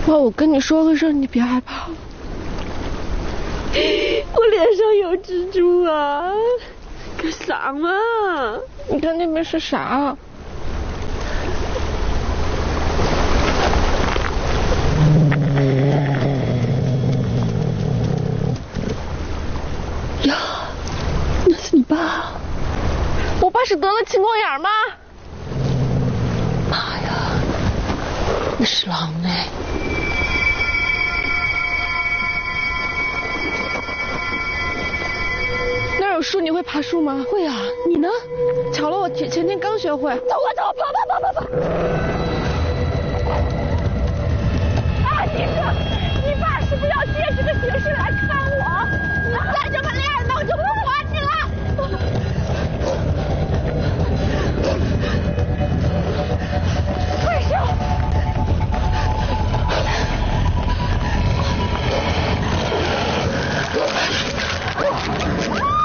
哇，我跟你说个事儿，你别害怕。我脸上有蜘蛛啊！干啥嘛？你看那边是啥？呀，那是你爸？我爸是得了青光眼吗？妈呀，那是狼哎！那儿有树，你会爬树吗？会啊，你呢？巧了，我前天刚学会。走啊走，跑！啊，你说，你爸是不是要借这个形式来看我？你再这么练，那我就不管你了。快上！啊！